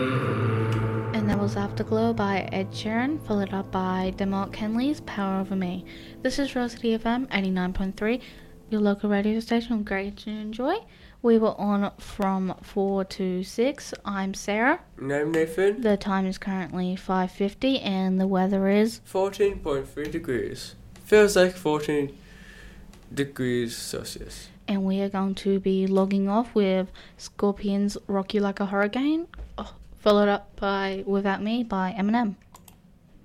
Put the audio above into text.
And that was Afterglow by Ed Sheeran, followed up by Demark Henley's Power Over Me. This is Rosity FM 89.3, your local radio station. Great to enjoy. We were on from 4 to 6. I'm Sarah. And I'm Nathan. The time is currently 5:50 and the weather is 14.3 degrees. Feels like 14 degrees Celsius. And we are going to be logging off with Scorpions' Rock You Like a Hurricane, followed up by Without Me by Eminem.